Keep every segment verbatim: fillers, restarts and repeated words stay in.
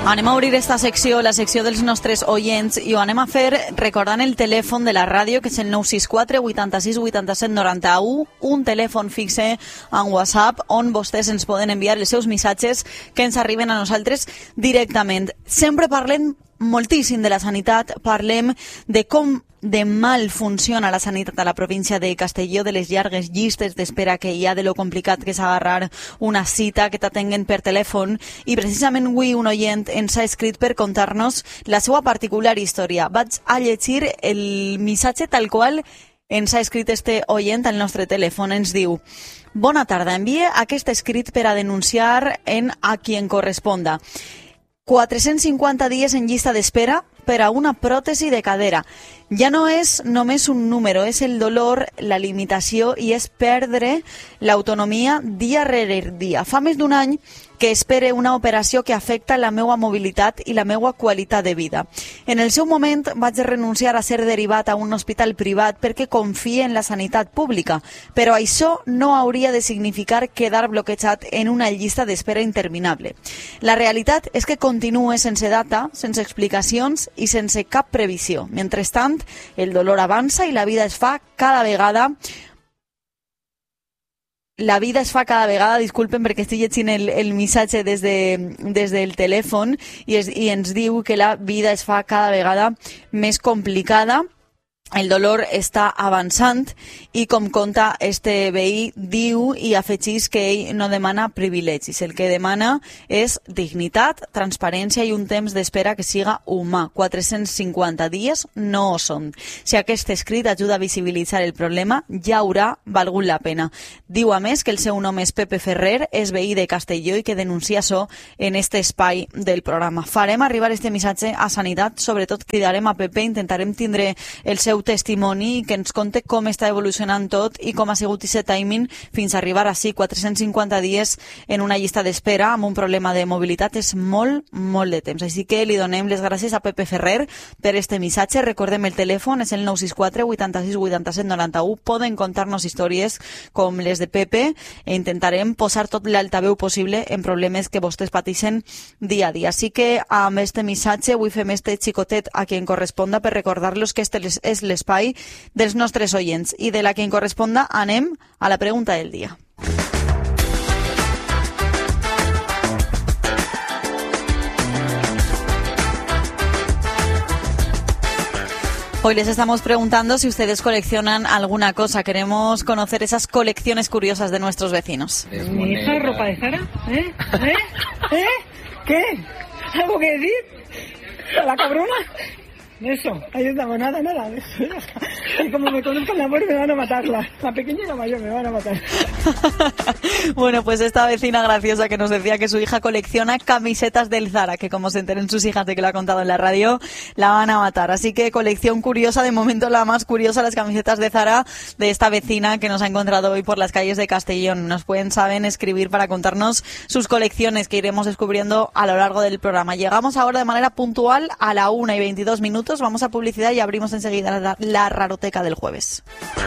Anem a obrir esta secció, la secció dels nostres oients, i ho anem a fer recordant el telèfon de la ràdio, que és el nou sis quatre vuitanta-sis vuitanta-set noranta-u, un telèfon fixe en WhatsApp on vostès ens poden enviar els seus missatges que ens arriben a nosaltres directament. Sempre parlem moltíssim de la sanitat, parlem de com de mal funciona la sanitat a la província de Castelló, de les llargues llistes d'espera que hi ha, de lo complicat que és agarrar una cita, que t'atenguen per telèfon, i precisament avui un oient ens ha escrit per contar-nos la seva particular història. Vaig a llegir el missatge tal qual ens ha escrit este oient al nostre telèfon. Ens diu: bona tarda, envie aquest escrit per a denunciar en a qui en corresponda. quatre-cents cinquanta dies en llista d'espera per a una pròtesi de cadera. Ja no és només un número, és el dolor, la limitació i és perdre l'autonomia dia rere dia. Fa més d'un any que espere una operació que afecta la meva mobilitat i la meva qualitat de vida. En el seu moment vaig renunciar a ser derivat a un hospital privat perquè confie en la sanitat pública, però això no hauria de significar quedar bloquejat en una llista d'espera interminable. La realitat és que continue sense data, sense explicacions i sense cap previsió. Mentrestant, el dolor avança i la vida es fa cada vegada La vida es fa cada vegada, disculpen perquè estic llegint el, el missatge des, de, des del telèfon i, es, i ens diu que la vida es fa cada vegada més complicada. El dolor està avançant i, com conta este veí, diu i afegís que ell no demana privilegis. El que demana és dignitat, transparència i un temps d'espera que siga humà. quatre-cents cinquanta dies no ho són. Si aquest escrit ajuda a visibilitzar el problema, ja haurà valgut la pena. Diu a més que el seu nom és Pepe Ferrer, és veí de Castelló i que denuncia això en este espai del programa. Farem arribar este missatge a Sanitat, sobretot cridarem a Pepe, intentarem tindre el seu testimoni que ens conte com està evolucionant tot i com ha sigut aquest timing fins a arribar així, quatre-cents cinquanta dies en una llista d'espera amb un problema de mobilitat. És molt, molt de temps. Així que li donem les gràcies a Pepe Ferrer per este missatge. Recordem el telèfon, és el nou sis quatre vuitanta-sis vuitanta-set noranta-u. Poden contar-nos històries com les de Pepe e intentarem posar tot l'altaveu possible en problemes que vostès pateixen dia a dia. Així que amb este missatge avui fem este xicotet a qui en corresponda per recordar-los que este és l'espai dels nostres oients, i de la que en corresponda anem a la pregunta del dia. Hoy les estamos preguntando si ustedes coleccionan alguna cosa. Queremos conocer esas colecciones curiosas de nuestros vecinos. ¿Mi hija ropa de Zara? ¿Eh? ¿Eh? ¿Eh? ¿Qué? ¿Algo que decir? ¿La cabrona? Eso, ahí estamos, nada, nada. Y como me conozcan la muerte, me van a matarla. La pequeña y la mayor me van a matar. Bueno, pues esta vecina graciosa que nos decía que su hija colecciona camisetas del Zara, que como se enteren sus hijas de que lo ha contado en la radio, la van a matar. Así que colección curiosa, de momento la más curiosa, las camisetas de Zara de esta vecina que nos ha encontrado hoy por las calles de Castellón. Nos pueden, saben, escribir para contarnos sus colecciones que iremos descubriendo a lo largo del programa. Llegamos ahora de manera puntual a la una y veintidós minutos. Vamos a publicidad y abrimos enseguida la, la raroteca del jueves.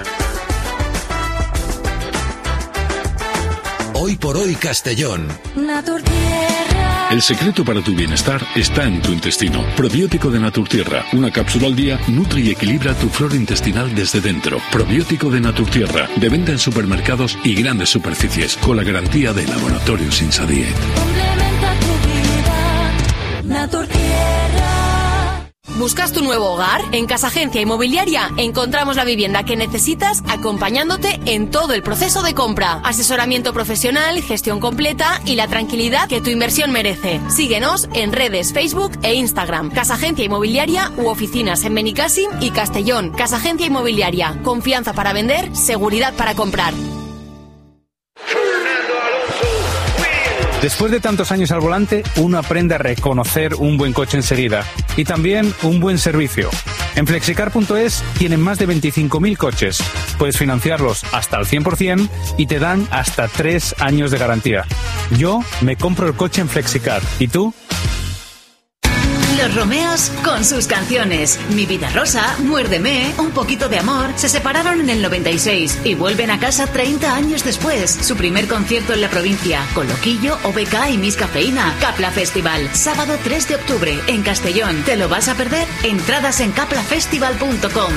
Hoy por hoy Castellón. Naturtierra. El secreto para tu bienestar está en tu intestino. Probiótico de Naturtierra. Una cápsula al día nutre y equilibra tu flora intestinal desde dentro. Probiótico de Naturtierra. De venta en supermercados y grandes superficies. Con la garantía de Laboratorios Insadiet. Complementa tu vida. Naturtierra. ¿Buscas tu nuevo hogar? En Casa Agencia Inmobiliaria encontramos la vivienda que necesitas, acompañándote en todo el proceso de compra. Asesoramiento profesional, gestión completa y la tranquilidad que tu inversión merece. Síguenos en redes, Facebook e Instagram. Casa Agencia Inmobiliaria u oficinas en Benicàssim y Castellón. Casa Agencia Inmobiliaria. Confianza para vender, seguridad para comprar. Después de tantos años al volante, uno aprende a reconocer un buen coche enseguida y también un buen servicio. En flexicar punto es tienen más de veinticinco mil coches. Puedes financiarlos hasta al cien por ciento y te dan hasta tres años de garantía. Yo me compro el coche en Flexicar. ¿Y tú? Los Romeos con sus canciones Mi vida rosa, Muérdeme, Un poquito de amor se separaron en el noventa y seis y vuelven a casa treinta años después. Su primer concierto en la provincia, con Loquillo, O B K y Miss Cafeína. Capla Festival, sábado tres de octubre en Castellón. ¿Te lo vas a perder? Entradas en capla festival punto com.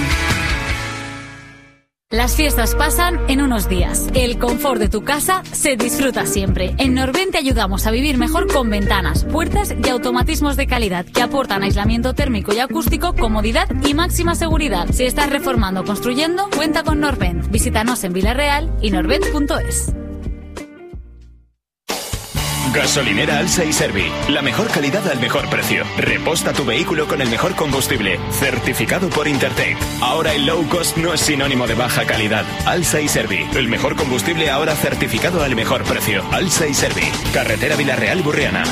Las fiestas pasan en unos días. El confort de tu casa se disfruta siempre. En Norvent te ayudamos a vivir mejor con ventanas, puertas y automatismos de calidad que aportan aislamiento térmico y acústico, comodidad y máxima seguridad. Si estás reformando o construyendo, cuenta con Norvent. Visítanos en Villarreal y norvent punto es. Gasolinera Alsa y Servi. La mejor calidad al mejor precio. Reposta tu vehículo con el mejor combustible. Certificado por Intertek. Ahora el low cost no es sinónimo de baja calidad. Alsa y Servi. El mejor combustible ahora certificado al mejor precio. Alsa y Servi. Carretera Villarreal-Burriana.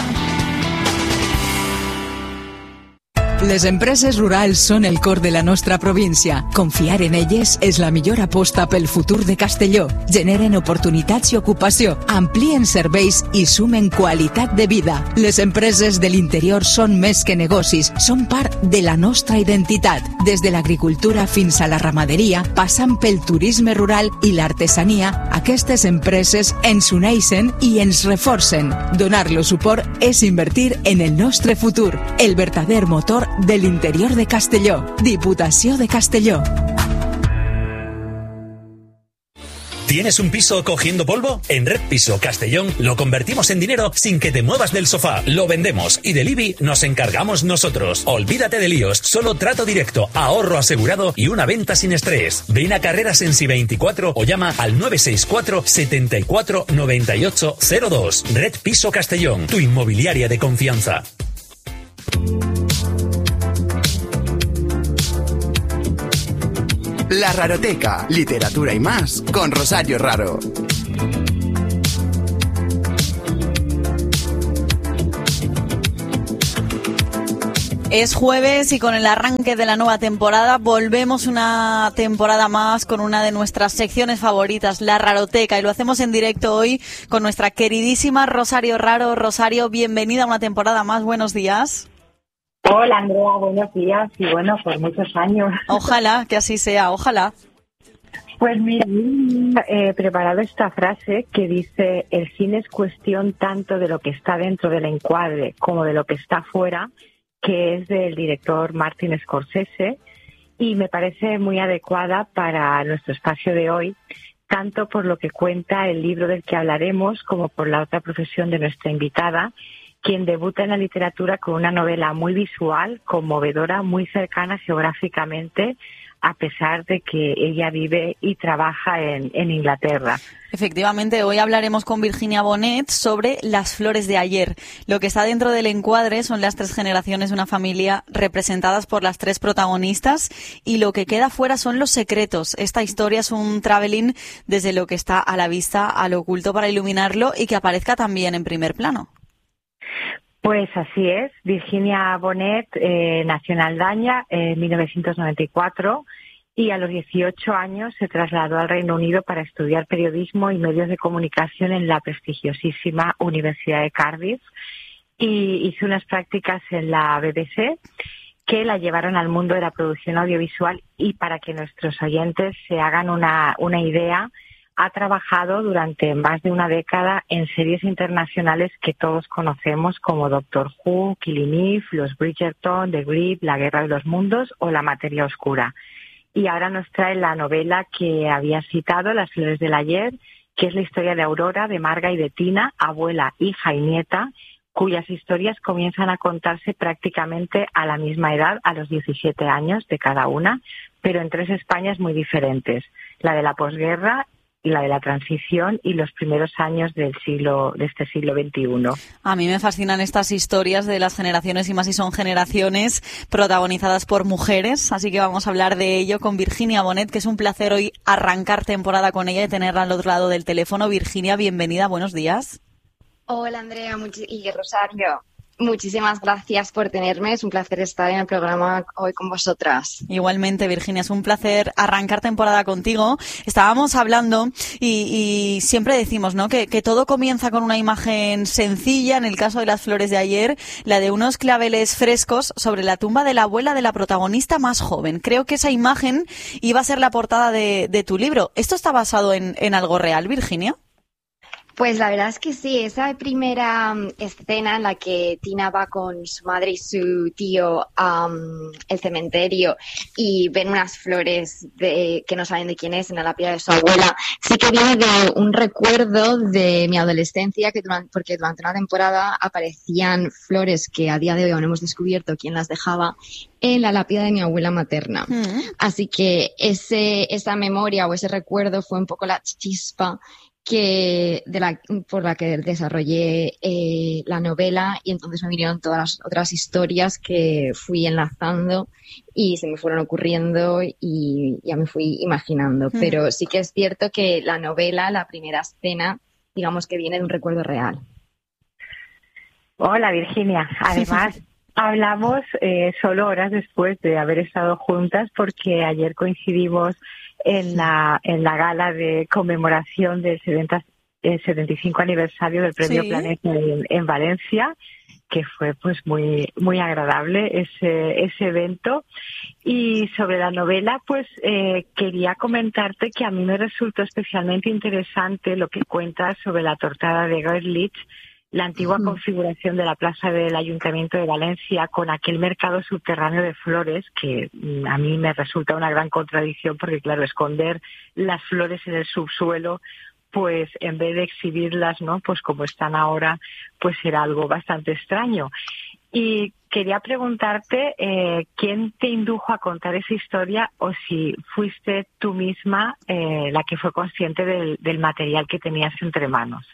Les empreses rurals són el cor de la nostra província. Confiar en elles és la millor aposta pel futur de Castelló. Generen oportunitats i ocupació, amplien serveis i sumen qualitat de vida. Les empreses de l'interior són més que negocis, són part de la nostra identitat. Des de l'agricultura fins a la ramaderia, passant pel turisme rural i l'artesania, aquestes empreses ens uneixen i ens reforcen. Donar-los suport és invertir en el nostre futur. El verdader motor del interior de Castelló. Diputació de Castelló. ¿Tienes un piso cogiendo polvo? En Red Piso Castellón lo convertimos en dinero sin que te muevas del sofá. Lo vendemos y del I B I nos encargamos nosotros. Olvídate de líos, solo trato directo, ahorro asegurado y una venta sin estrés. Ven a Carreras Sensi veinticuatro o llama al nueve seis cuatro, setenta y cuatro, noventa y ocho cero dos. Red Piso Castellón, tu inmobiliaria de confianza. La Raroteca, literatura y más, con Rosario Raro. Es jueves y con el arranque de la nueva temporada volvemos una temporada más con una de nuestras secciones favoritas, La Raroteca, y lo hacemos en directo hoy con nuestra queridísima Rosario Raro. Rosario, bienvenida a una temporada más, buenos días. Hola Andrea, buenos días y bueno, por muchos años. Ojalá que así sea, ojalá. Pues mira, he preparado esta frase que dice: el cine es cuestión tanto de lo que está dentro del encuadre como de lo que está fuera, que es del director Martin Scorsese, y me parece muy adecuada para nuestro espacio de hoy, tanto por lo que cuenta el libro del que hablaremos como por la otra profesión de nuestra invitada, quien debuta en la literatura con una novela muy visual, conmovedora, muy cercana geográficamente, a pesar de que ella vive y trabaja en, en Inglaterra. Efectivamente, hoy hablaremos con Virginia Bonet sobre Las flores de ayer. Lo que está dentro del encuadre son las tres generaciones de una familia representadas por las tres protagonistas, y lo que queda fuera son los secretos. Esta historia es un traveling desde lo que está a la vista a lo oculto para iluminarlo y que aparezca también en primer plano. Pues así es. Virginia Bonet eh, nació en Aldaña en mil novecientos noventa y cuatro y a los dieciocho años se trasladó al Reino Unido para estudiar periodismo y medios de comunicación en la prestigiosísima Universidad de Cardiff, y hizo unas prácticas en la B B C que la llevaron al mundo de la producción audiovisual. Y para que nuestros oyentes se hagan una, una idea, ha trabajado durante más de una década en series internacionales que todos conocemos como Doctor Who, Killing Eve, Los Bridgerton, The Grip, La Guerra de los Mundos o La Materia Oscura. Y ahora nos trae la novela que había citado, Las flores del ayer, que es la historia de Aurora, de Marga y de Tina, abuela, hija y nieta, cuyas historias comienzan a contarse prácticamente a la misma edad, a los diecisiete años de cada una, pero en tres Españas muy diferentes: la de la posguerra, la de la transición y los primeros años del siglo de este siglo veintiuno. A mí me fascinan estas historias de las generaciones, y más si son generaciones protagonizadas por mujeres, así que vamos a hablar de ello con Virginia Bonet, que es un placer hoy arrancar temporada con ella y tenerla al otro lado del teléfono. Virginia, bienvenida, buenos días. Hola Andrea y Rosario. Muchísimas gracias por tenerme. Es un placer estar en el programa hoy con vosotras. Igualmente, Virginia, es un placer arrancar temporada contigo. Estábamos hablando y, y siempre decimos, ¿no?, que, que todo comienza con una imagen sencilla. En el caso de las flores de ayer, la de unos claveles frescos sobre la tumba de la abuela de la protagonista más joven. Creo que esa imagen iba a ser la portada de, de tu libro. ¿Esto está basado en, en algo real, Virginia? Pues la verdad es que sí, esa primera um, escena en la que Tina va con su madre y su tío a um, el cementerio y ven unas flores de, que no saben de quién es en la lápida de su abuela, sí que viene de un recuerdo de mi adolescencia, que durante, porque durante una temporada aparecían flores que a día de hoy aún no hemos descubierto quién las dejaba en la lápida de mi abuela materna. Mm. Así que ese, esa memoria o ese recuerdo fue un poco la chispa que de la por la que desarrollé eh, la novela, y entonces me vinieron todas las otras historias que fui enlazando y se me fueron ocurriendo y ya me fui imaginando. Mm. Pero sí que es cierto que la novela, la primera escena, digamos que viene de un recuerdo real. Hola, Virginia. Además, hablamos eh, solo horas después de haber estado juntas, porque ayer coincidimos en la en la gala de conmemoración del setenta, el setenta y cinco aniversario del Premio sí. Planeta en, en Valencia, que fue pues muy muy agradable ese ese evento. Y sobre la novela, pues eh, quería comentarte que a mí me resultó especialmente interesante lo que cuentas sobre la tortada de Goerlitz, la antigua mm. configuración de la plaza del Ayuntamiento de Valencia con aquel mercado subterráneo de flores, que mm, a mí me resulta una gran contradicción, porque claro, esconder las flores en el subsuelo, pues en vez de exhibirlas, ¿no?, pues como están ahora, pues era algo bastante extraño. Y quería preguntarte eh, quién te indujo a contar esa historia, o si fuiste tú misma eh, la que fue consciente del, del material que tenías entre manos.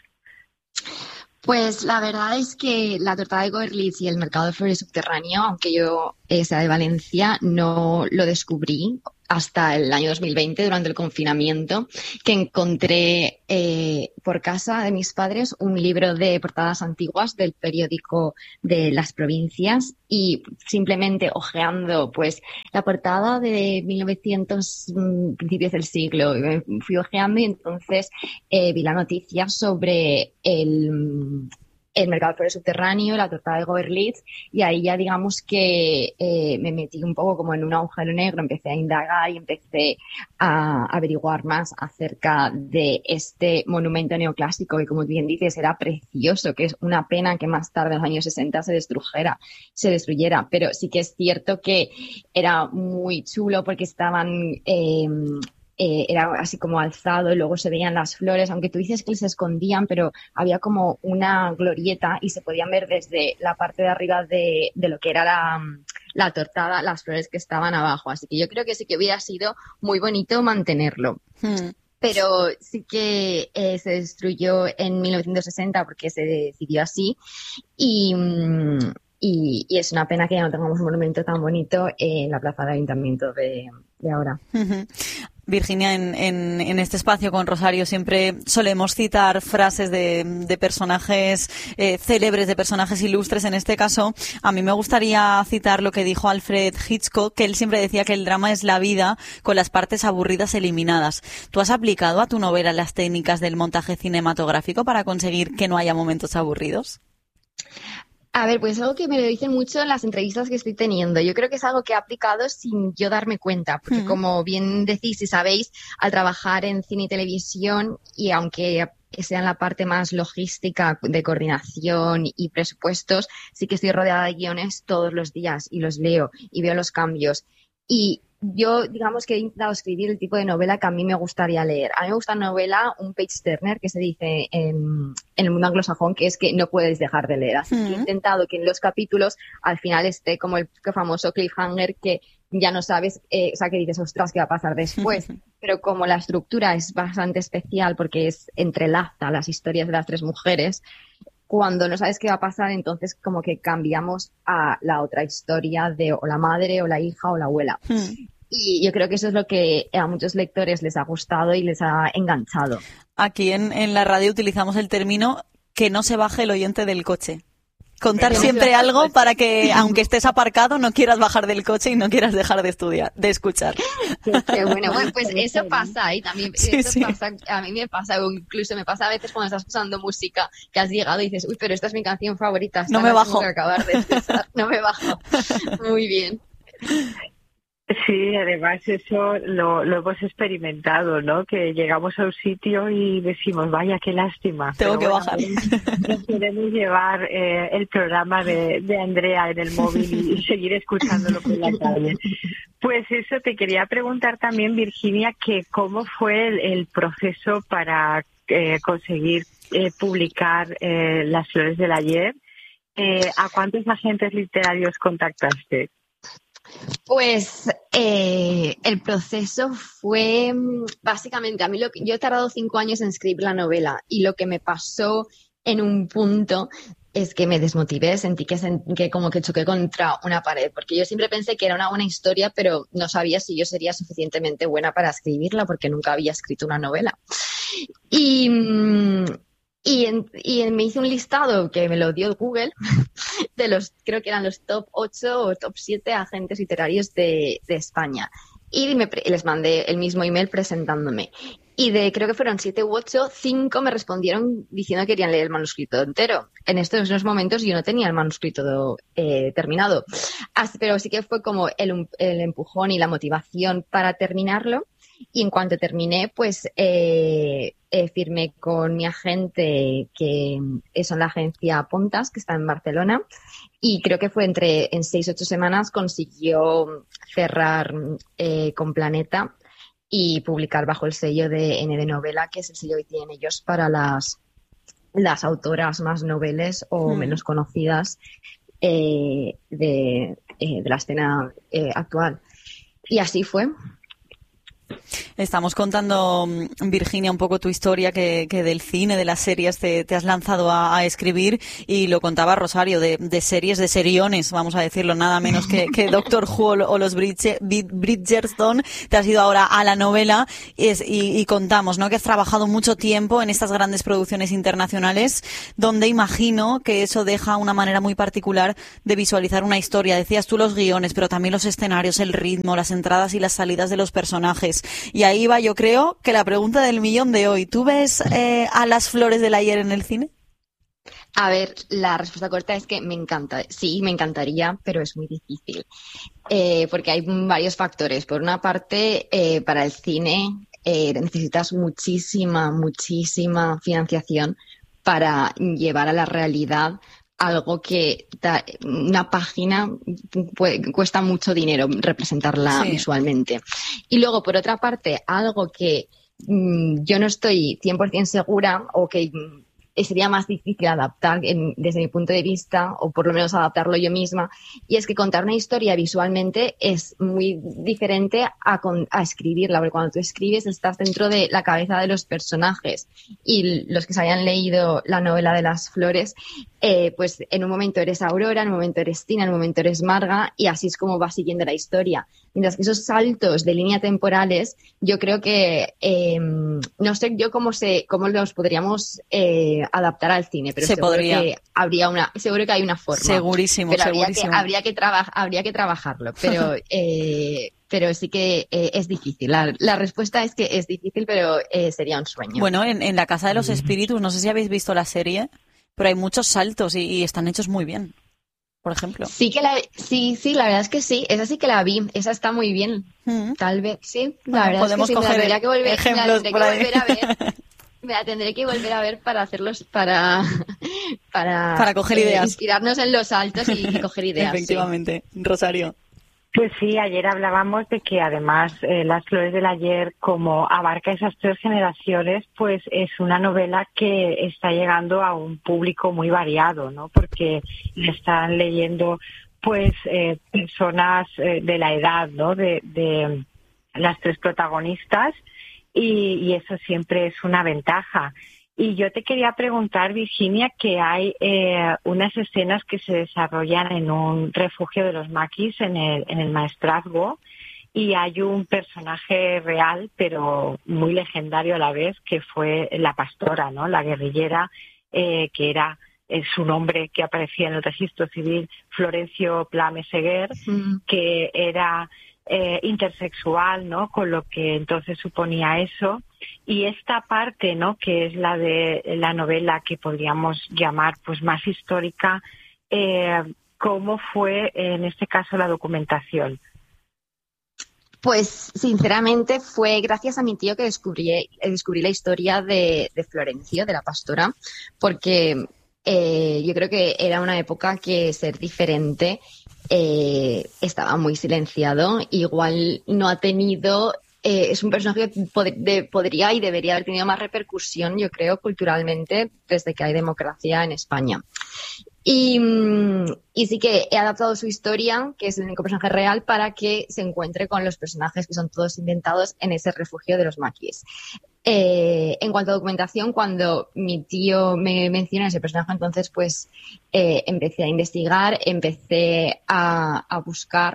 Pues la verdad es que la tortada de Goerlitz y el mercado de flores subterráneo, aunque yo eh, sea de Valencia, no lo descubrí hasta el año dos mil veinte, durante el confinamiento, que encontré eh, por casa de mis padres un libro de portadas antiguas del periódico de las provincias, y simplemente hojeando pues la portada de mil novecientos, principios del siglo, fui hojeando y entonces eh, vi la noticia sobre el... el mercado de flores subterráneo, la tortada de Goerlitz, y ahí ya digamos que eh, me metí un poco como en un agujero negro, empecé a indagar y empecé a averiguar más acerca de este monumento neoclásico que, como bien dices, era precioso, que es una pena que más tarde, en los años sesenta, se destruyera, se destruyera, pero sí que es cierto que era muy chulo porque estaban... Eh, Eh, era así como alzado y luego se veían las flores, aunque tú dices que se escondían, pero había como una glorieta y se podían ver desde la parte de arriba de, de lo que era la, la tortada, las flores que estaban abajo. Así que yo creo que sí que hubiera sido muy bonito mantenerlo. Hmm. Pero sí que eh, se destruyó en mil novecientos sesenta porque se decidió así, y... Y, y es una pena que ya no tengamos un monumento tan bonito en la plaza del Ayuntamiento de, de ahora. Uh-huh. Virginia, en, en, en este espacio con Rosario siempre solemos citar frases de, de personajes eh, célebres, de personajes ilustres. En este caso, a mí me gustaría citar lo que dijo Alfred Hitchcock, que él siempre decía que el drama es la vida con las partes aburridas eliminadas. ¿Tú has aplicado a tu novela las técnicas del montaje cinematográfico para conseguir que no haya momentos aburridos? A ver, pues es algo que me lo dicen mucho en las entrevistas que estoy teniendo. Yo creo que es algo que he aplicado sin yo darme cuenta, porque mm. como bien decís y sabéis, al trabajar en cine y televisión, y aunque sea en la parte más logística de coordinación y presupuestos, sí que estoy rodeada de guiones todos los días y los leo y veo los cambios. Y yo, digamos que he intentado escribir el tipo de novela que a mí me gustaría leer. A mí me gusta novela, un page turner, que se dice en, en el mundo anglosajón, que es que no puedes dejar de leer. Así mm. que he intentado que en los capítulos al final esté como el famoso cliffhanger, que ya no sabes, eh, o sea, que dices, ostras, ¿qué va a pasar después? Pero como la estructura es bastante especial porque es entrelaza las historias de las tres mujeres, cuando no sabes qué va a pasar, entonces como que cambiamos a la otra historia de o la madre o la hija o la abuela. Hmm. Y yo creo que eso es lo que a muchos lectores les ha gustado y les ha enganchado. Aquí en, en la radio utilizamos el término que no se baje el oyente del coche. Contar siempre algo para que, aunque estés aparcado, no quieras bajar del coche y no quieras dejar de estudiar, de escuchar. Qué bueno, bueno, pues eso pasa y también Sí, eso sí. pasa, a mí me pasa, o incluso me pasa a veces cuando estás escuchando música que has llegado y dices, uy, pero esta es mi canción favorita, esta No me la tengo bajo. que acabar de escuchar, no me bajo. Muy bien. Sí, además eso lo, lo hemos experimentado, ¿no? Que llegamos a un sitio y decimos, vaya, qué lástima. Tengo Pero que bueno, bajar. Nos podemos llevar eh, el programa de, de Andrea en el móvil y, y seguir escuchándolo por la calle. Pues eso, te quería preguntar también, Virginia, que cómo fue el, el proceso para eh, conseguir eh, publicar eh, Las Flores del Ayer. Eh, ¿A cuántos agentes literarios contactaste? Pues eh, el proceso fue mm, básicamente, a mí lo que, yo he tardado cinco años en escribir la novela y lo que me pasó en un punto es que me desmotivé, sentí que, sen- que como que choqué contra una pared, porque yo siempre pensé que era una buena historia, pero no sabía si yo sería suficientemente buena para escribirla porque nunca había escrito una novela. Y, mm, y, en- y en- me hice un listado que me lo dio Google de los, creo que eran los top ocho o top siete agentes literarios de, de España. Y me pre- les mandé el mismo email presentándome. Y de, creo que fueron siete u ocho, cinco me respondieron diciendo que querían leer el manuscrito entero. En estos unos momentos yo no tenía el manuscrito eh, terminado. Así- pero sí que fue como el, el empujón y la motivación para terminarlo. Y en cuanto terminé, pues eh, eh, firmé con mi agente, que es la agencia Pontas, que está en Barcelona, y creo que fue entre en seis o ocho semanas consiguió cerrar eh, con Planeta y publicar bajo el sello de N D Novela, que es el sello que tienen ellos para las, las autoras más noveles o Mm. menos conocidas eh, de, eh, de la escena eh, actual. Y así fue. Estamos contando, mm, Virginia, un poco tu historia que, que del cine, de las series te, te has lanzado a, a escribir, y lo contaba Rosario, de, de series, de seriones, vamos a decirlo, nada menos que, que Doctor Who o, o los Bridge- Bid- Bridgerton. Te has ido ahora a la novela y, es- y, y contamos, ¿no?, que has trabajado mucho tiempo en estas grandes producciones internacionales, donde imagino que eso deja una manera muy particular de visualizar una historia. Decías tú los guiones, pero también los escenarios, el ritmo, las entradas y las salidas de los personajes. Y ahí va, yo creo, que la pregunta del millón de hoy. ¿Tú ves eh, a Las Flores del Ayer en el cine? A ver, la respuesta corta es que me encanta. Sí, me encantaría, pero es muy difícil. Eh, porque hay varios factores. Por una parte, eh, para el cine eh, necesitas muchísima, muchísima financiación para llevar a la realidad algo que da- una página pu- cuesta mucho dinero representarla Sí. visualmente. Y luego, por otra parte, algo que mm, yo no estoy cien por ciento segura o que mm, sería más difícil adaptar en- desde mi punto de vista, o por lo menos adaptarlo yo misma, y es que contar una historia visualmente es muy diferente a, con- a escribirla, porque cuando tú escribes estás dentro de la cabeza de los personajes, y los que se hayan leído la novela de Las Flores, eh, pues en un momento eres Aurora, en un momento eres Tina, en un momento eres Marga, y así es como va siguiendo la historia. Mientras que esos saltos de línea temporales, yo creo que eh, no sé yo cómo se cómo los podríamos eh, adaptar al cine, pero Se seguro podría. que habría una, seguro que hay una forma. Segurísimo, pero habría segurísimo. que habría que traba- habría que trabajarlo, pero eh, pero sí que eh, es difícil. La, la respuesta es que es difícil, pero eh, sería un sueño. Bueno, en, en La Casa de los Espíritus, no sé si habéis visto la serie, pero hay muchos saltos y, y están hechos muy bien, por ejemplo. Sí que la, sí, sí, la verdad es que sí, esa sí que la vi, esa está muy bien. Tal vez, sí, la Bueno, verdad podemos es que sí, me la coger tendría que volver, me la ejemplos tendré por que ahí. volver a ver. Me la tendré que volver a ver para hacerlos, para, para, Para coger eh, ideas. inspirarnos en los saltos y, y coger ideas. sí. Efectivamente. Rosario. Pues sí, ayer hablábamos de que además eh, Las Flores del Ayer, como abarca esas tres generaciones, pues es una novela que está llegando a un público muy variado, ¿no? Porque están leyendo pues eh, personas eh, de la edad, ¿no? De, de las tres protagonistas, y, y eso siempre es una ventaja. Y yo te quería preguntar, Virginia, que hay eh, unas escenas que se desarrollan en un refugio de los maquis en el, en el Maestrazgo, y hay un personaje real, pero muy legendario a la vez, que fue la pastora, ¿no? La guerrillera, eh, que era eh, su nombre que aparecía en el registro civil, Florencio Pla Meseguer, mm. que era eh, intersexual, ¿no? Con lo que entonces suponía eso. Y esta parte, ¿no? Que es la de la novela que podríamos llamar pues más histórica, eh, ¿cómo fue en este caso la documentación? Pues sinceramente fue gracias a mi tío que descubrí, descubrí la historia de, de Florencio, de la pastora, porque eh, yo creo que era una época que ser diferente eh, estaba muy silenciado. Igual no ha tenido, eh, es un personaje que pod- de, podría y debería haber tenido más repercusión, yo creo, culturalmente desde que hay democracia en España. Y, y sí que he adaptado su historia, que es el único personaje real, para que se encuentre con los personajes que son todos inventados en ese refugio de los maquis. Eh, en cuanto a documentación, cuando mi tío me menciona ese personaje, entonces pues eh, empecé a investigar, empecé a, a buscar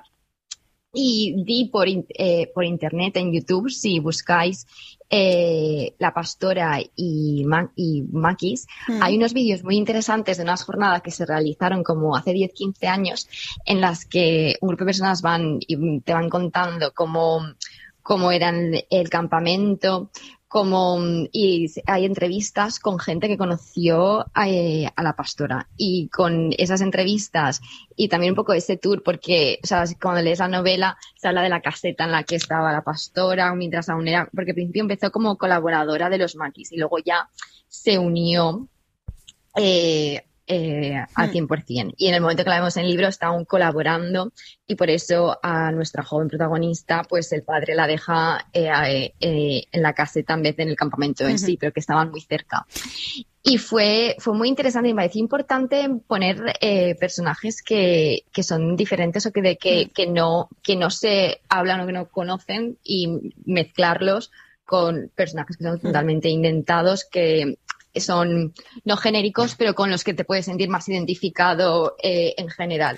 y di por, eh, por internet, en YouTube, si buscáis eh, La Pastora y, Ma- y Maquis, mm. hay unos vídeos muy interesantes de unas jornadas que se realizaron como hace diez quince años, en las que un grupo de personas van y te van contando cómo, cómo era el campamento, como, y hay entrevistas con gente que conoció a, a la pastora, y con esas entrevistas y también un poco ese tour, porque o sea, cuando lees la novela se habla de la caseta en la que estaba la pastora mientras aún era, porque al principio empezó como colaboradora de los maquis y luego ya se unió eh, Eh, al cien por ciento. Y en el momento que la vemos en el libro está aún colaborando, y por eso a nuestra joven protagonista pues el padre la deja eh, eh, en la caseta en vez de en el campamento en uh-huh. sí, pero que estaban muy cerca. Y fue, fue muy interesante y me pareció importante poner eh, personajes que, que son diferentes o que, de, que, uh-huh. que, no, que no se hablan o que no conocen, y mezclarlos con personajes que son uh-huh. totalmente inventados, que son no genéricos, pero con los que te puedes sentir más identificado eh, en general.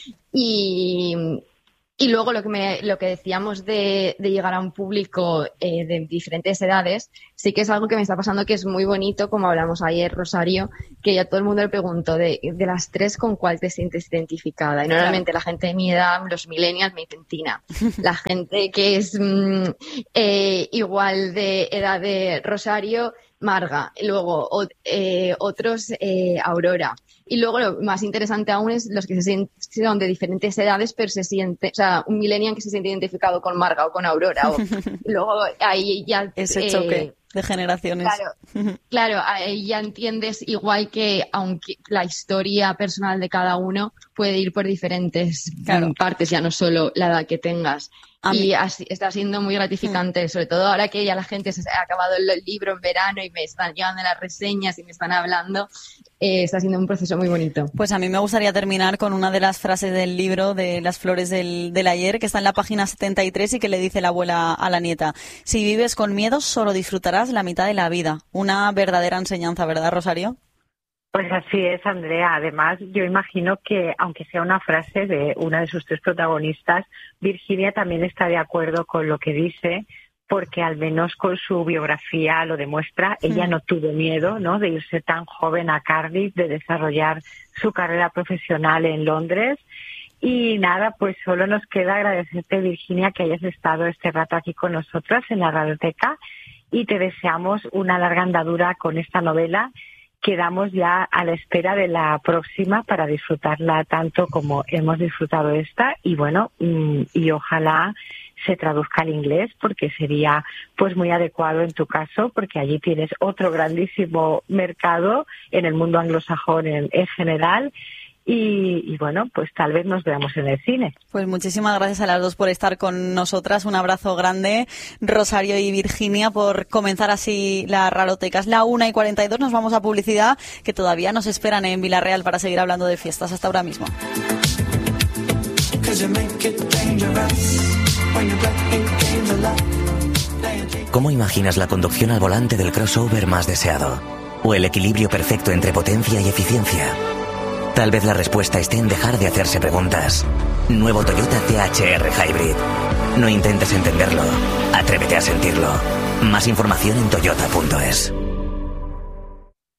Y, y luego lo que, me, lo que decíamos de, de llegar a un público eh, de diferentes edades, sí que es algo que me está pasando, que es muy bonito, como hablamos ayer, Rosario, que ya todo el mundo le preguntó de, de las tres con cuál te sientes identificada. Y normalmente claro. La gente de mi edad, los millennials, me dicen Tina. La gente que es mm, eh, igual de edad de Rosario, Marga, luego o, eh, otros eh, Aurora, y luego lo más interesante aún es los que se sienten, son de diferentes edades, pero se siente, o sea, un millennial que se siente identificado con Marga o con Aurora, o luego ahí ya ese eh, choque de generaciones. Claro, claro, ahí ya entiendes, igual que aunque la historia personal de cada uno puede ir por diferentes claro. partes, ya no solo la edad que tengas. A y así, está siendo muy gratificante, mm. sobre todo ahora que ya la gente se ha acabado el libro en verano y me están llegando las reseñas y me están hablando, eh, está siendo un proceso muy bonito. Pues a mí me gustaría terminar con una de las frases del libro de Las flores del, del ayer, que está en la página setenta y tres y que le dice la abuela a la nieta: si vives con miedo solo disfrutarás la mitad de la vida. Una verdadera enseñanza, ¿verdad, Rosario? Pues así es, Andrea. Además, yo imagino que, aunque sea una frase de una de sus tres protagonistas, Virginia también está de acuerdo con lo que dice, porque al menos con su biografía lo demuestra. Sí. Ella no tuvo miedo, ¿no?, de irse tan joven a Cardiff, de desarrollar su carrera profesional en Londres. Y nada, pues solo nos queda agradecerte, Virginia, que hayas estado este rato aquí con nosotras en la Radioteca, y te deseamos una larga andadura con esta novela. Quedamos ya a la espera de la próxima para disfrutarla tanto como hemos disfrutado esta, y bueno, y ojalá se traduzca al inglés, porque sería pues muy adecuado en tu caso, porque allí tienes otro grandísimo mercado en el mundo anglosajón en, en general. Y, y bueno, pues tal vez nos veamos en el cine. Pues muchísimas gracias a las dos por estar con nosotras. Un abrazo grande, Rosario y Virginia, por comenzar así la Raroteca. Es la una y cuarenta y dos, nos vamos a publicidad, que todavía nos esperan en Villarreal para seguir hablando de fiestas. Hasta ahora mismo. ¿Cómo imaginas la conducción al volante del crossover más deseado? ¿O el equilibrio perfecto entre potencia y eficiencia? Tal vez la respuesta esté en dejar de hacerse preguntas. Nuevo Toyota C H R Hybrid. No intentes entenderlo, atrévete a sentirlo. Más información en toyota punto es.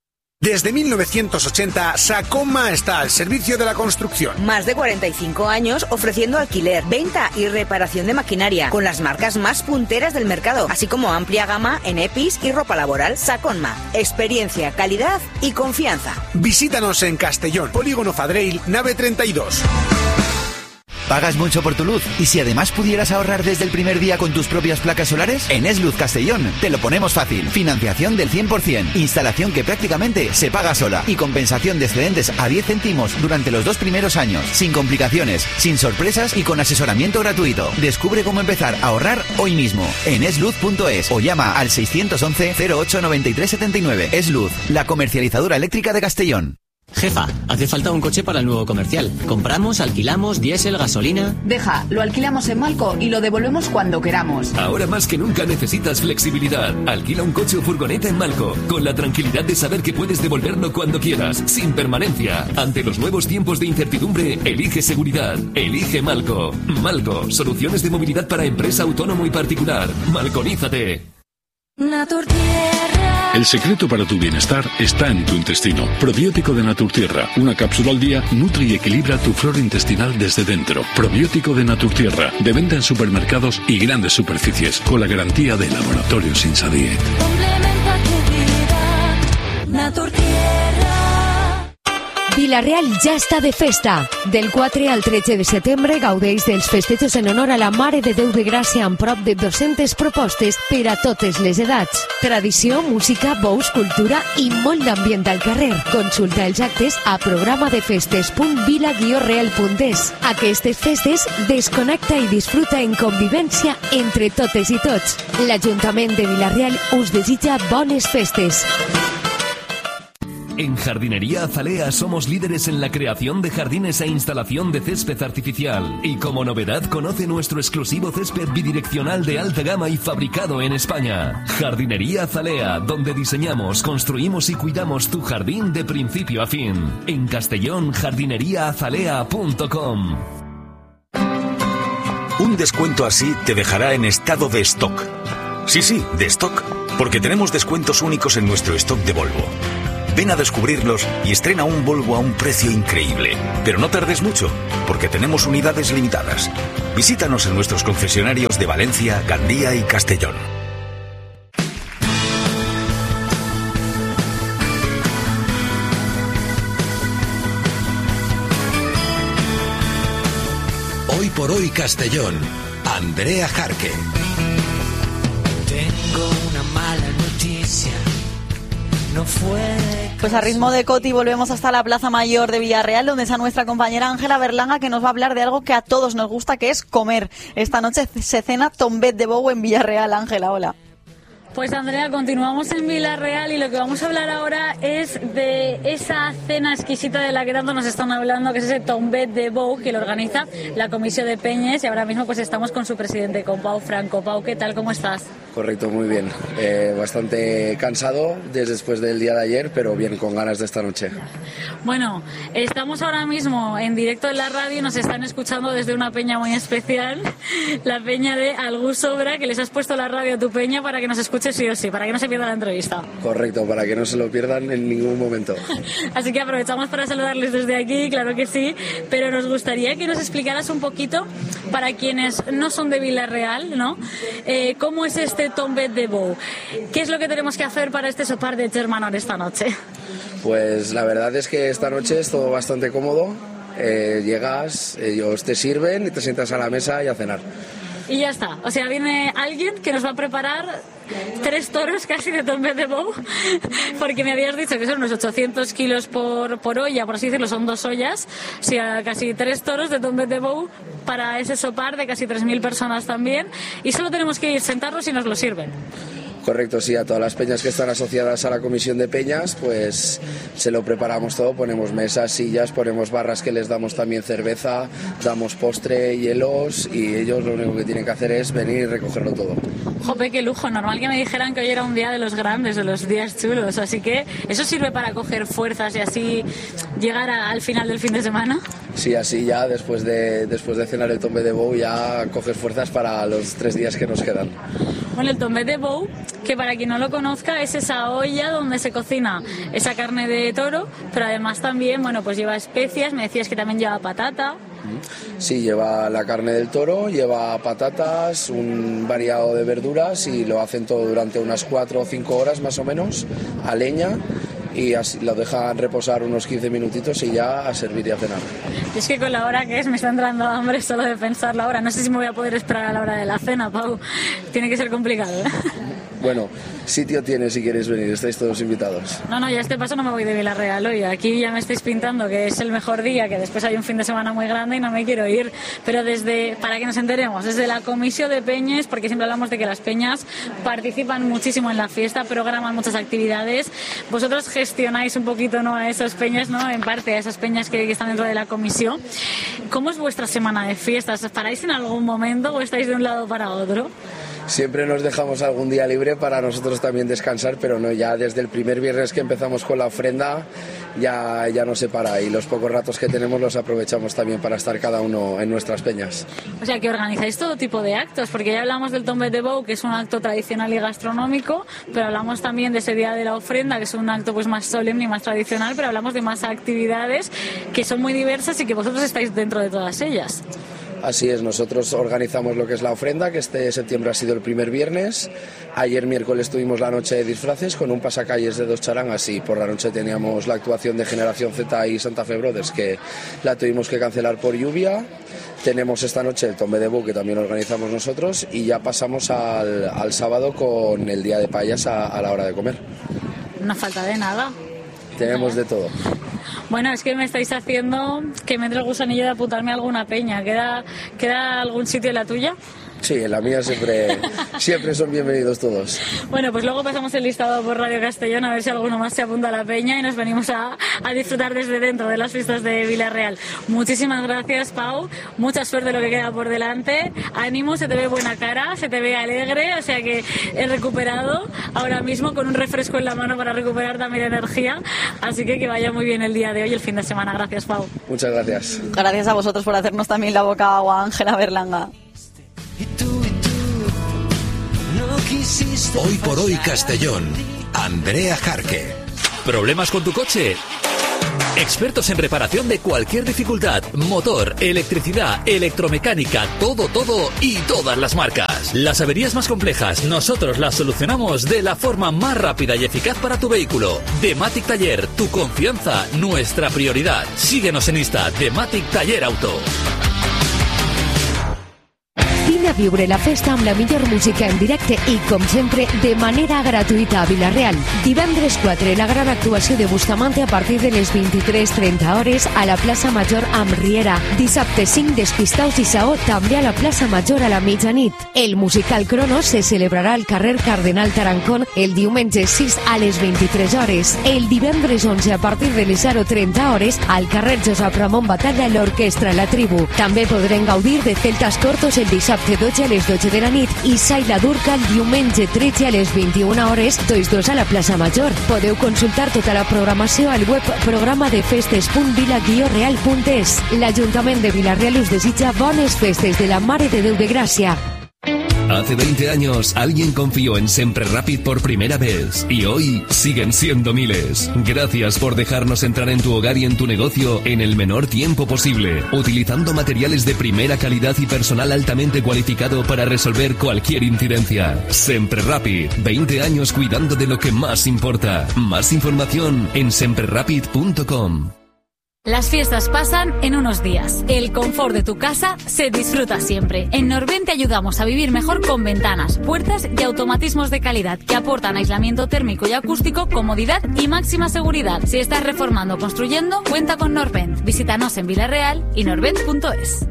Desde mil novecientos ochenta, Sacoma está al servicio de la construcción. Más de cuarenta y cinco años ofreciendo alquiler, venta y reparación de maquinaria, con las marcas más punteras del mercado, así como amplia gama en E P I S y ropa laboral. Sacoma, experiencia, calidad y confianza. Visítanos en Castellón, Polígono Fadreil, nave treinta y dos. ¿Pagas mucho por tu luz? ¿Y si además pudieras ahorrar desde el primer día con tus propias placas solares? En Esluz Castellón te lo ponemos fácil. Financiación del cien por ciento, instalación que prácticamente se paga sola y compensación de excedentes a diez céntimos durante los dos primeros años, sin complicaciones, sin sorpresas y con asesoramiento gratuito. Descubre cómo empezar a ahorrar hoy mismo en esluz punto es o llama al seiscientos once cero ocho noventa y tres setenta y nueve. Esluz, la comercializadora eléctrica de Castellón. Jefa, hace falta un coche para el nuevo comercial. Compramos, alquilamos, diésel, gasolina... Deja, lo alquilamos en Malco y lo devolvemos cuando queramos. Ahora más que nunca necesitas flexibilidad. Alquila un coche o furgoneta en Malco, con la tranquilidad de saber que puedes devolverlo cuando quieras, sin permanencia. Ante los nuevos tiempos de incertidumbre, elige seguridad. Elige Malco. Malco, soluciones de movilidad para empresa, autónomo y particular. Malconízate. Naturtierra. El secreto para tu bienestar está en tu intestino. Probiótico de Naturtierra. Una cápsula al día nutre y equilibra tu flora intestinal desde dentro. Probiótico de Naturtierra. De venta en supermercados y grandes superficies. Con la garantía de Laboratorios Insadiet. Complementa tu vida. Naturtierra. Vila-real ja està de festa. Del quatre al tretze de setembre gaudeix dels festejos en honor a la Mare de Déu de Gràcia amb prop de dues-centes propostes per a totes les edats. Tradició, música, bous, cultura i molt d'ambient al carrer. Consulta els actes a programadefestes punt vila guió real punt es. Aquestes festes desconnecta i disfruta en convivència entre totes i tots. L'Ajuntament de Vila-real us desitja bones festes. En Jardinería Azalea somos líderes en la creación de jardines e instalación de césped artificial. Y como novedad, conoce nuestro exclusivo césped bidireccional de alta gama y fabricado en España. Jardinería Azalea, donde diseñamos, construimos y cuidamos tu jardín de principio a fin. En Castellón, jardinería azalea punto com. Un descuento así te dejará en estado de stock. Sí, sí, de stock. Porque tenemos descuentos únicos en nuestro stock de Volvo. Ven a descubrirlos y estrena un Volvo a un precio increíble. Pero no tardes mucho, porque tenemos unidades limitadas. Visítanos en nuestros concesionarios de Valencia, Gandía y Castellón. Hoy por hoy Castellón. Andrea Jarque. Tengo una mala noticia. No fue. Pues a ritmo de Coti volvemos hasta la Plaza Mayor de Villarreal, donde está nuestra compañera Ángela Berlanga, que nos va a hablar de algo que a todos nos gusta, que es comer. Esta noche se cena tombet de bou en Villarreal. Ángela, hola. Pues Andrea, continuamos en Vila-real y lo que vamos a hablar ahora es de esa cena exquisita de la que tanto nos están hablando, que es ese tombet de bou que lo organiza la Comisión de Peñes, y ahora mismo pues estamos con su presidente, con Pau Franco. Pau, ¿qué tal? ¿Cómo estás? Correcto, muy bien. Eh, bastante cansado desde después del día de ayer, pero bien, con ganas de esta noche. Bueno, estamos ahora mismo en directo en la radio y nos están escuchando desde una peña muy especial, la peña de Algú Sobra, que les has puesto la radio a tu peña para que nos escuche sí o sí, para que no se pierda la entrevista. Correcto, para que no se lo pierdan en ningún momento. Así que aprovechamos para saludarles desde aquí, claro que sí, pero nos gustaría que nos explicaras un poquito, para quienes no son de Vila-real, ¿no? Eh, ¿Cómo es este tombet de bou? ¿Qué es lo que tenemos que hacer para este sopar de Germanor esta noche? Pues la verdad es que esta noche es todo bastante cómodo. Eh, llegas, ellos te sirven y te sientas a la mesa y a cenar. Y ya está. O sea, viene alguien que nos va a preparar tres toros casi de tombet de bou, porque me habías dicho que son unos ochocientos kilos por, por olla, por así decirlo, son dos ollas, o sea, casi tres toros de tombet de bou para ese sopar de casi tres mil personas también, y solo tenemos que ir, sentarnos y nos lo sirven. Correcto, sí, a todas las peñas que están asociadas a la comisión de peñas, pues se lo preparamos todo, ponemos mesas, sillas, ponemos barras que les damos también cerveza, damos postre, hielos, y ellos lo único que tienen que hacer es venir y recogerlo todo. Jope, qué lujo, normal que me dijeran que hoy era un día de los grandes, de los días chulos, así que eso sirve para coger fuerzas y así llegar a, al final del fin de semana. Sí, así ya después de, después de cenar el tombet de bou ya coges fuerzas para los tres días que nos quedan. Bueno, el tombet de bou, que para quien no lo conozca, es esa olla donde se cocina esa carne de toro, pero además también, bueno, pues lleva especias, me decías que también lleva patata. Sí, lleva la carne del toro, lleva patatas, un variado de verduras y lo hacen todo durante unas cuatro o cinco horas más o menos a leña y así lo dejan reposar unos quince minutitos y ya a servir y a cenar. Y es que con la hora que es me está entrando hambre solo de pensar la hora. No sé si me voy a poder esperar a la hora de la cena, Pau. Tiene que ser complicado, ¿eh? Bueno, sitio tiene si queréis venir, estáis todos invitados. No, no, ya este paso no me voy de Villarreal hoy. Aquí ya me estáis pintando que es el mejor día, que después hay un fin de semana muy grande y no me quiero ir. Pero desde, para que nos enteremos, desde la Comisión de Peñas, porque siempre hablamos de que las peñas participan muchísimo en la fiesta, programan muchas actividades. Vosotros gestionáis un poquito, ¿no?, a esas peñas, ¿no?, en parte a esas peñas que, que están dentro de la comisión. ¿Cómo es vuestra semana de fiestas? ¿Paráis en algún momento o estáis de un lado para otro? Siempre nos dejamos algún día libre para nosotros también descansar, pero no, ya desde el primer viernes que empezamos con la ofrenda ya, ya no se para y los pocos ratos que tenemos los aprovechamos también para estar cada uno en nuestras peñas. O sea que organizáis todo tipo de actos, porque ya hablamos del tombet de bou, que es un acto tradicional y gastronómico, pero hablamos también de ese día de la ofrenda, que es un acto pues más solemne y más tradicional, pero hablamos de más actividades que son muy diversas y que vosotros estáis dentro de todas ellas. Así es, nosotros organizamos lo que es la ofrenda, que este septiembre ha sido el primer viernes. Ayer miércoles tuvimos la noche de disfraces con un pasacalles de dos charangas y por la noche teníamos la actuación de Generación Z y Santa Fe Brothers, que la tuvimos que cancelar por lluvia. Tenemos esta noche el tombet de bou, que también organizamos nosotros, y ya pasamos al, al sábado con el día de payas a, a la hora de comer. No falta de nada. Tenemos de todo. Bueno, es que me estáis haciendo que me entre el gusanillo de apuntarme a alguna peña. ¿Queda, queda algún sitio en la tuya? Sí, en la mía siempre, siempre son bienvenidos todos. Bueno, pues luego pasamos el listado por Radio Castellón a ver si alguno más se apunta a la peña y nos venimos a, a disfrutar desde dentro de las fiestas de Villarreal. Muchísimas gracias, Pau. Mucha suerte lo que queda por delante. Ánimo, se te ve buena cara, se te ve alegre, o sea que he recuperado ahora mismo con un refresco en la mano para recuperar también energía. Así que que vaya muy bien el día de hoy, el fin de semana. Gracias, Pau. Muchas gracias. Gracias a vosotros por hacernos también la boca agua, Ángela Berlanga. Hoy por hoy Castellón, Andrea Jarque. ¿Problemas con tu coche? Expertos en reparación de cualquier dificultad, motor, electricidad, electromecánica, todo, todo y todas las marcas. Las averías más complejas, nosotros las solucionamos de la forma más rápida y eficaz para tu vehículo. Dematic Taller, tu confianza, nuestra prioridad. Síguenos en Insta, Dematic Taller Auto. Vine a viure la festa amb la millor música en directe i, com sempre, de manera gratuïta a Vila-real. Divendres quatre, la gran actuació de Bustamante a partir de les vint-i-tres trenta hores a la plaça Major amb Riera. Dissabte cinc, Despistaus i Saó, també a la plaça Major a la mitjanit. El musical Cronos se celebrarà al carrer Cardenal Tarancón el diumenge sis a les vint-i-tres hores. El divendres onze, a partir de les zero trenta hores, al carrer Josep Ramon Batalla, l'Orquestra La Tribu. També podrem gaudir de celtas cortos el dissabte dotze a les dotze de la nit i Saila Durca el diumenge tretze a les vint-i-una hores, tots dos a la plaça Major. Podeu consultar tota la programació al web programa de festes punt vila guió real punt es. L'Ajuntament de Vila-real us desitja bones festes de la Mare de Déu de Gràcia. Hace veinte años alguien confió en Sempre Rapid por primera vez y hoy siguen siendo miles. Gracias por dejarnos entrar en tu hogar y en tu negocio en el menor tiempo posible, utilizando materiales de primera calidad y personal altamente cualificado para resolver cualquier incidencia. Sempre Rapid, veinte años cuidando de lo que más importa. Más información en sempre rapid punto com. Las fiestas pasan en unos días. El confort de tu casa se disfruta siempre. En Norvent te ayudamos a vivir mejor con ventanas, puertas y automatismos de calidad que aportan aislamiento térmico y acústico, comodidad y máxima seguridad. Si estás reformando o construyendo, cuenta con Norvent. Visítanos en Villarreal y norvent punto es.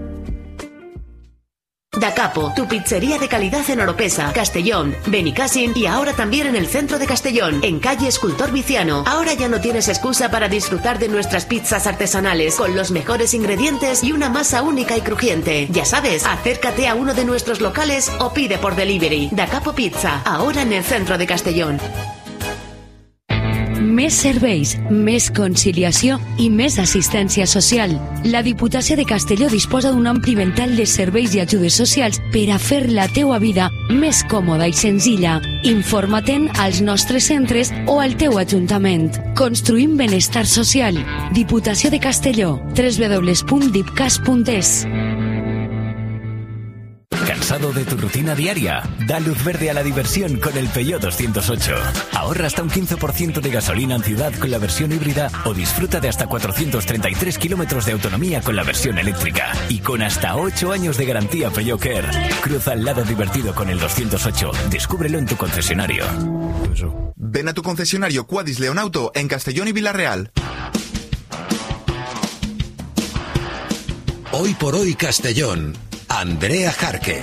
Da Capo, tu pizzería de calidad en Oropesa, Castellón, Benicàssim y ahora también en el centro de Castellón, en calle Escultor Viciano. Ahora ya no tienes excusa para disfrutar de nuestras pizzas artesanales, con los mejores ingredientes y una masa única y crujiente. Ya sabes, acércate a uno de nuestros locales o pide por delivery. Da Capo Pizza, ahora en el centro de Castellón. Més serveis, més conciliació i més assistència social. La Diputació de Castelló disposa d'un ampli ventall de serveis i ajudes socials per a fer la teua vida més còmoda i senzilla. Informa-te'n als nostres centres o al teu ajuntament. Construïm benestar social. Diputació de Castelló. doble u doble u doble u punt dipcas punt es. ¿Cansado de tu rutina diaria? Da luz verde a la diversión con el Peugeot doscientos ocho. Ahorra hasta un quince por ciento de gasolina en ciudad con la versión híbrida o disfruta de hasta cuatrocientos treinta y tres kilómetros de autonomía con la versión eléctrica. Y con hasta ocho años de garantía Peugeot Care. Cruza el lado divertido con el doscientos ocho. Descúbrelo en tu concesionario. Ven a tu concesionario Quadis Leonauto en Castellón y Villarreal. Hoy por hoy Castellón. Andrea Jarque.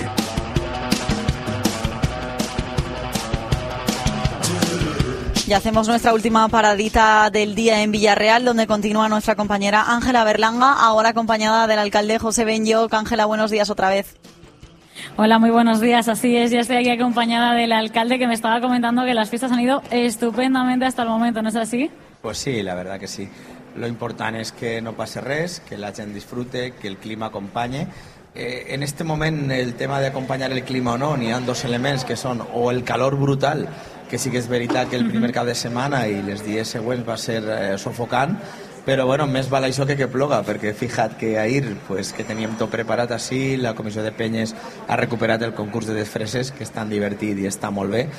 Y hacemos nuestra última paradita del día en Villarreal, donde continúa nuestra compañera Ángela Berlanga, ahora acompañada del alcalde José Benlloch. Ángela, buenos días otra vez. Hola, muy buenos días. Así es, ya estoy aquí acompañada del alcalde, que me estaba comentando que las fiestas han ido estupendamente hasta el momento, ¿no es así? Pues sí, la verdad que sí. Lo importante es que no pase res, que la gente disfrute, que el clima acompañe. Eh, en este moment el tema de acompanyar el clima o no, n'hi ha dos elements que són o el calor brutal, que sí que és veritat que el primer cap de setmana i les dies següents va ser eh, sofocant, però bueno, més val això que que ploga, perquè fija't que ahir pues, que teníem tot preparat així, la comissió de penyes ha recuperat el concurs de desfreses, que és tan divertit i està molt bé,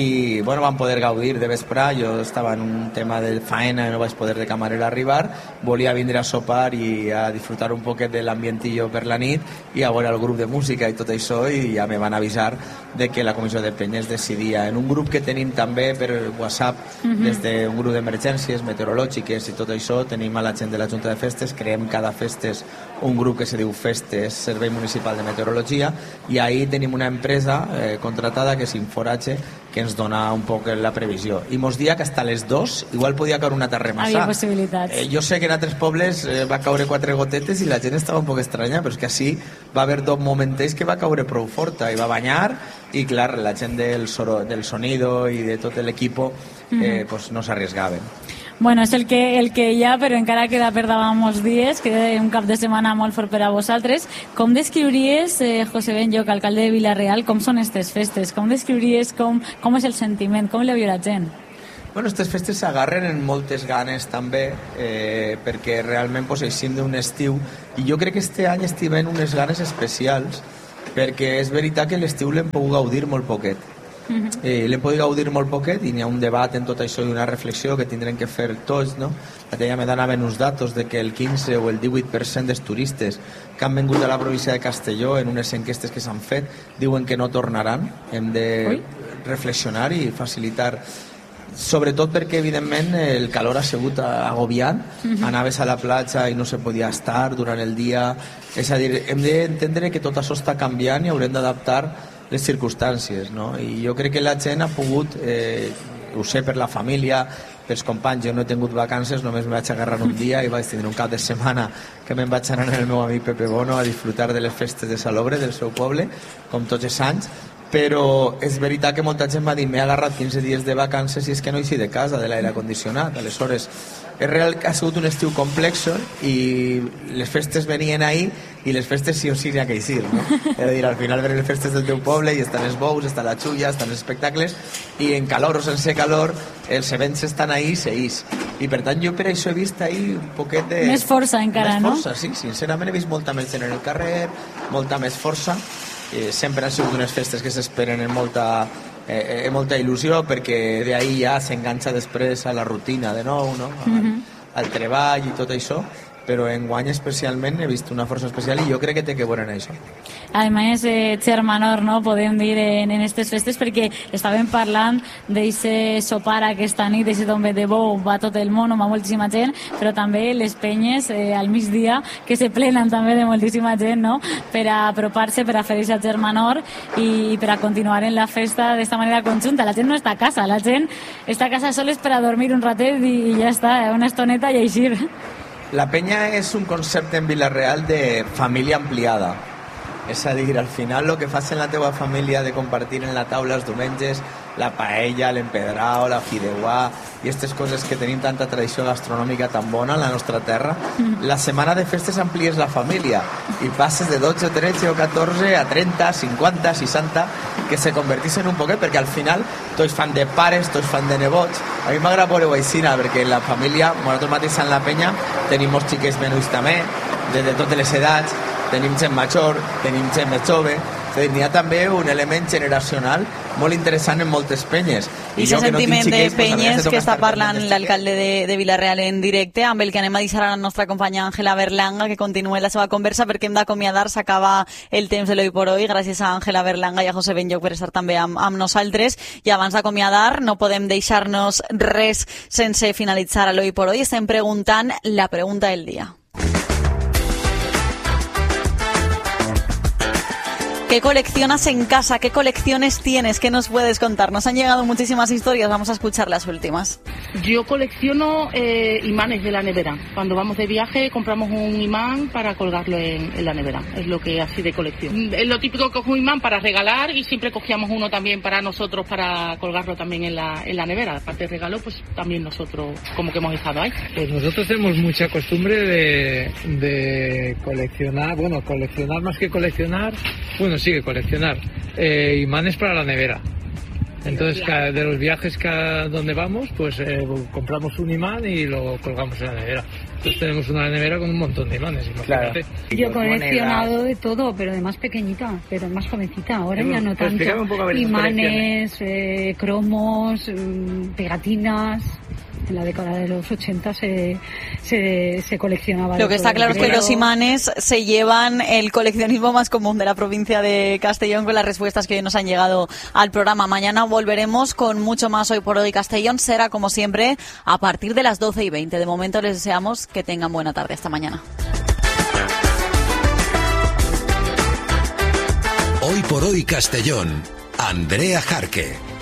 i bueno, vam poder gaudir de vespre. Jo estava en un tema de faena i no vaig poder de camarera arribar, volia vindre a sopar i a disfrutar un poquet de l'ambientillo per la nit i a veure el grup de música i tot això, i ja me van avisar de que la comissió de penyes decidia en un grup que tenim també per WhatsApp, uh-huh. des d'un grup d'emergències meteorològiques i tot això, tenim a la gent de la Junta de Festes, creem cada festes un grup que se diu Festes Servei Municipal de Meteorologia, i ahir tenim una empresa eh, contratada que és Inforatge, que ens dona un poc la previsió. I mos dia que hasta les dos igual podia caure una terremassà. Havia possibilitats. Eh, jo sé que en altres pobles eh, va caure quatre gotetes i la gent estava un poc estranya, però és que així va haver dos momentets que va caure prou forta i va banyar, i clar, la gent del, soro, del sonido i de tot l'equip eh, uh-huh. pues no s'arrisgaven. Bueno, és el que, el que hi ha, però encara queda per davant molts dies, queda un cap de setmana molt fort per a vosaltres. Com descriuries, eh, José Benlloch, alcalde de Villarreal, com són aquestes festes? Com descriuries com, com és el sentiment? Com le viu la gent? Bueno, aquestes festes s'agarren en moltes ganes també, eh, perquè realment pues, eixim d'un estiu, i jo crec que este any estivem unes ganes especials, perquè és veritat que l'estiu l'hem pogut gaudir molt poquet. Uh-huh. Eh, l'hem pogut gaudir molt poquet i n'hi ha un debat en tot això i una reflexió que tindrem que fer tots, no? L'altre dia me donaven uns datos de que el quinze o el divuit per cent dels turistes que han vingut a la província de Castelló en unes enquestes que s'han fet diuen que no tornaran. Hem de Ui. reflexionar i facilitar, sobretot perquè evidentment el calor ha sigut agobiant. Uh-huh. Anaves a la platja i no se podia estar durant el dia, és a dir, hem d'entendre que tot això està canviant i haurem d'adaptar les circumstàncies, no? I jo crec que la gent ha pogut, eh, ho sé per la família, pels companys, jo no he tingut vacances, només me vaig agarrar un dia i vaig tindre un cap de setmana que me'n vaig anar amb el meu amic Pepe Bono a disfrutar de les festes de Salobre, del seu poble, com tots els anys, però és veritat que molta gent m'ha dit m'he agarrat quinze dies de vacances i és que no eixi de casa, de l'aire condicionat. Aleshores, és real que ha sigut un estiu complex i les festes venien ahir i les festes sí o sí n'hi ha que eixir, no? És a dir, al final venen les festes del teu poble i estan els bous, està la xulla, estan els espectacles, i en calor o sense calor els events estan ahí i s'eix. I per tant jo per això he vist ahir un poquet de... Més força encara, no? Més força, sí, sincerament he vist molta més gent en el carrer, molta més força. Eh, sempre han sigut unes festes que s'esperen en molta, eh, eh, molta il·lusió, perquè d'ahir ja s'enganxa després a la rutina de nou, no? Al, mm-hmm. al treball i tot això, però enguany especialment he vist una força especial i jo crec que té que veure en això. A més, eh, germanor, no?, podem dir en aquestes festes, perquè estàvem parlant d'aquest sopar aquesta nit, d'aquest tombe de bou, va tot el món, va moltíssima gent, però també les penyes eh, al migdia, que se plenen també de moltíssima gent, no?, per a apropar-se, per a fer aquest germanor i per a continuar en la festa d'esta manera conjunta. La gent no està a casa, la gent està a casa sols per a dormir un ratet i, i ja està, una estoneta i eixir. La penya és un concepte en Villarreal de família ampliada. És a dir, al final el que fas en la teva família de compartir en la taula els diumenges la paella, l'empedrao, la fideuà i aquestes coses que tenim tanta tradició gastronòmica tan bona en la nostra terra. Mm. La setmana de festes amplies la família i passes de dotze, tretze o catorze a trenta, cinquanta, seixanta, que se converteixen un poquet, perquè al final tots fan de pares, tots fan de nebots. A mi m'agrada veure-ho així, perquè en la família, nosaltres mateix en la penya, tenim molts xiquets menuts també, de, de totes les edats, tenim gent major, tenim gent més jove, n'hi ha també un element generacional molt interessant en moltes penyes. I aquest sentiment no de penyes que està parlant l'alcalde de, de Vila-real en directe, amb el que anem a deixar a la nostra companya Àngela Berlanga, que continuï la seva conversa, perquè hem d'acomiadar, s'acaba el temps de l'Hoy por Hoy. Gràcies a Àngela Berlanga i a José Benlloc per estar també amb, amb nosaltres. I abans d'acomiadar, no podem deixar-nos res sense finalitzar l'Hoy por Hoy. Estem preguntant la pregunta del dia. ¿Qué coleccionas en casa? ¿Qué colecciones tienes? ¿Qué nos puedes contar? Nos han llegado muchísimas historias, vamos a escuchar las últimas. Yo colecciono eh, imanes de la nevera. Cuando vamos de viaje compramos un imán para colgarlo en, en la nevera. Es lo que así de colección. Es lo típico, cojo un imán para regalar y siempre cogíamos uno también para nosotros para colgarlo también en la, en la nevera. Aparte de regalo, pues también nosotros como que hemos estado ahí. Pues nosotros tenemos mucha costumbre de, de coleccionar, bueno, coleccionar más que coleccionar, bueno, sí que coleccionar eh, imanes para la nevera. Entonces, cada, de los viajes que a donde vamos, pues eh, compramos un imán y lo colgamos en la nevera. Entonces tenemos una nevera con un montón de imanes, imagínate. Claro. Yo he coleccionado de todo, pero de más pequeñita, pero más jovencita. Ahora ya no tanto. Un poco a ver imanes, eh, cromos, pegatinas. En la década de los ochenta se, se, se coleccionaba. Lo que está claro es que los imanes se llevan el coleccionismo más común de la provincia de Castellón, con las respuestas que hoy nos han llegado al programa. Mañana volveremos con mucho más Hoy por Hoy Castellón. Será, como siempre, a partir de las doce y veinte. De momento les deseamos que tengan buena tarde. Hasta mañana. Hoy por Hoy Castellón. Andrea Jarque.